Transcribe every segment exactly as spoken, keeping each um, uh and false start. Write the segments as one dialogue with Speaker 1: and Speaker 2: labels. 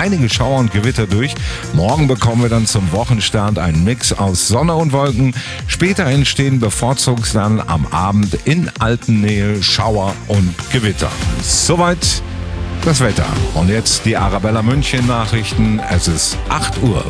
Speaker 1: einige Schauer und Gewitter durch. Morgen bekommen wir dann zum Wochenstart einen Mix aus Sonne und Wolken. Später entstehen bevorzugt dann am Abend in Alpennähe Schauer und Gewitter. Soweit das Wetter. Und jetzt die Arabella München Nachrichten. Es ist acht Uhr.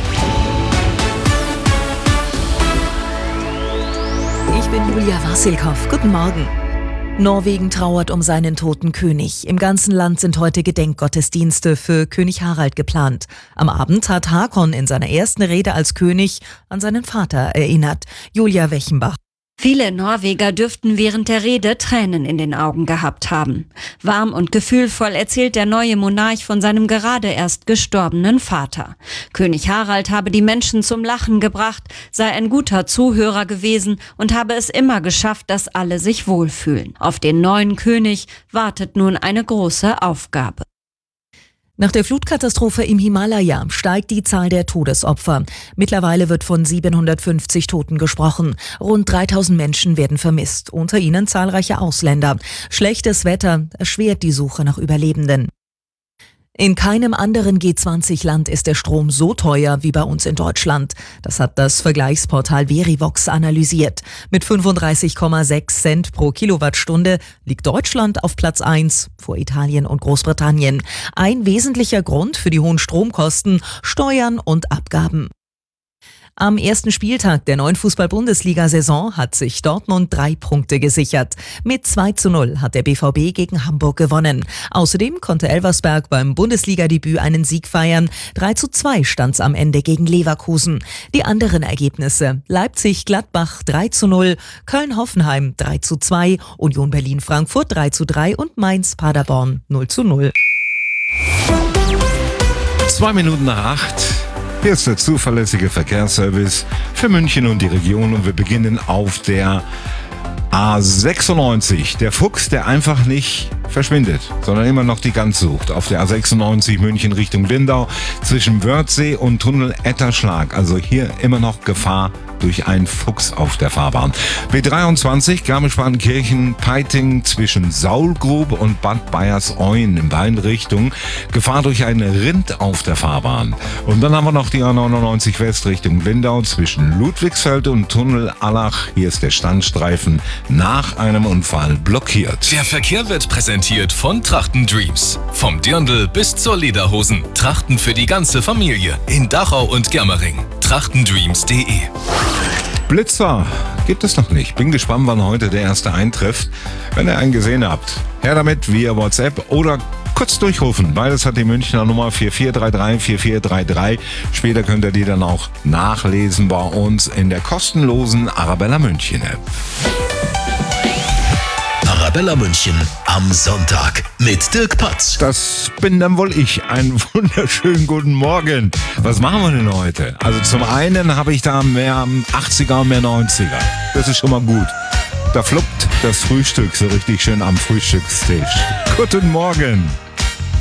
Speaker 2: Ich bin Julia Wasilkow. Guten Morgen. Norwegen trauert um seinen toten König. Im ganzen Land sind heute Gedenkgottesdienste für König Harald geplant. Am Abend hat Håkon in seiner ersten Rede als König an seinen Vater erinnert. Julia Wechenbach.
Speaker 3: Viele Norweger dürften während der Rede Tränen in den Augen gehabt haben. Warm und gefühlvoll erzählt der neue Monarch von seinem gerade erst gestorbenen Vater. König Harald habe die Menschen zum Lachen gebracht, sei ein guter Zuhörer gewesen und habe es immer geschafft, dass alle sich wohlfühlen. Auf den neuen König wartet nun eine große Aufgabe.
Speaker 2: Nach der Flutkatastrophe im Himalaya steigt die Zahl der Todesopfer. Mittlerweile wird von siebenhundertfünfzig Toten gesprochen. Rund dreitausend Menschen werden vermisst, unter ihnen zahlreiche Ausländer. Schlechtes Wetter erschwert die Suche nach Überlebenden. In keinem anderen G zwanzig Land ist der Strom so teuer wie bei uns in Deutschland. Das hat das Vergleichsportal Verivox analysiert. Mit fünfunddreißig Komma sechs Cent pro Kilowattstunde liegt Deutschland auf Platz eins vor Italien und Großbritannien. Ein wesentlicher Grund für die hohen Stromkosten: Steuern und Abgaben. Am ersten Spieltag der neuen Fußball-Bundesliga-Saison hat sich Dortmund drei Punkte gesichert. Mit zwei zu null hat der B V B gegen Hamburg gewonnen. Außerdem konnte Elversberg beim Bundesliga-Debüt einen Sieg feiern. drei zu zwei stand's am Ende gegen Leverkusen. Die anderen Ergebnisse: Leipzig-Gladbach drei zu null, Köln-Hoffenheim drei zu zwei, Union Berlin-Frankfurt drei zu drei und Mainz-Paderborn null zu null.
Speaker 1: Zwei Minuten nach acht. Hier ist der zuverlässige Verkehrsservice für München und die Region und wir beginnen auf der A sechsundneunzig. Der Fuchs, der einfach nicht verschwindet, sondern immer noch die Gans sucht. Auf der A sechsundneunzig München Richtung Lindau zwischen Wörthsee und Tunnel Etterschlag. Also hier immer noch Gefahr durch einen Fuchs auf der Fahrbahn. B dreiundzwanzig Garmisch-Partenkirchen-Peiting zwischen Saulgrube und Bad Bayersoien in beiden Richtungen. Gefahr durch einen Rind auf der Fahrbahn. Und dann haben wir noch die A neunundneunzig West Richtung Lindau zwischen Ludwigsfeld und Tunnel Allach. Hier ist der Standstreifen nach einem Unfall blockiert.
Speaker 4: Der Verkehr wird präsentiert von Trachten Dreams. Vom Dirndl bis zur Lederhosen. Trachten für die ganze Familie. In Dachau und Germering. trachtendreams punkt de.
Speaker 1: Blitzer gibt es noch nicht. Bin gespannt, wann heute der erste eintrifft. Wenn ihr einen gesehen habt, her damit via WhatsApp oder kurz durchrufen. Beides hat die Münchner Nummer vier vier drei drei vier vier drei drei. Später könnt ihr die dann auch nachlesen bei uns in der kostenlosen Arabella München App.
Speaker 5: Arabella München am Sonntag mit Dirk Patz.
Speaker 1: Das bin dann wohl ich. Einen wunderschönen guten Morgen. Was machen wir denn heute? Also zum einen habe ich da mehr achtziger und mehr neunziger. Das ist schon mal gut. Da fluppt das Frühstück so richtig schön am Frühstückstisch. Guten Morgen.